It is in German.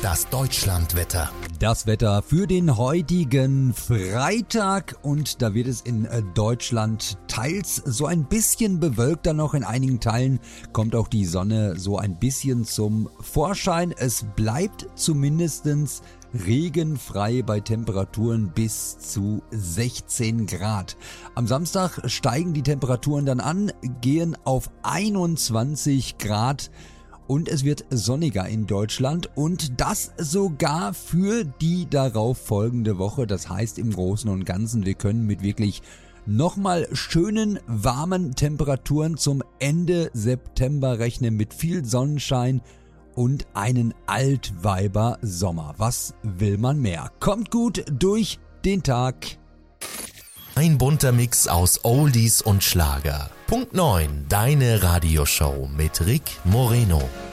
Das Deutschlandwetter. Das Wetter für den heutigen Freitag, und da wird es in Deutschland teils so ein bisschen bewölkter noch. In einigen Teilen kommt auch die Sonne so ein bisschen zum Vorschein. Es bleibt zumindestens regenfrei bei Temperaturen bis zu 16 Grad. Am Samstag steigen die Temperaturen dann an, gehen auf 21 Grad. Und es wird sonniger in Deutschland, und das sogar für die darauf folgende Woche. Das heißt im Großen und Ganzen, wir können mit wirklich nochmal schönen, warmen Temperaturen zum Ende September rechnen, mit viel Sonnenschein und einen Altweiber-Sommer. Was will man mehr? Kommt gut durch den Tag. Ein bunter Mix aus Oldies und Schlager. Punkt 9, deine Radioshow mit Rick Moreno.